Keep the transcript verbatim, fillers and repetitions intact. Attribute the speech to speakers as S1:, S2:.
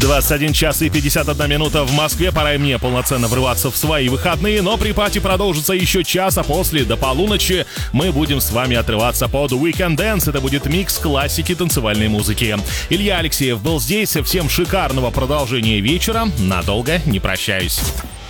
S1: двадцать один час и пятьдесят одна минута в Москве. Пора и мне полноценно врываться в свои выходные, но при пати продолжится еще час, а после до полуночи мы будем с вами отрываться под Weekend Dance. Это будет микс классики танцевальной музыки. Илья Алексеев был здесь. Всем шикарного продолжения вечера. Надолго не прощаюсь.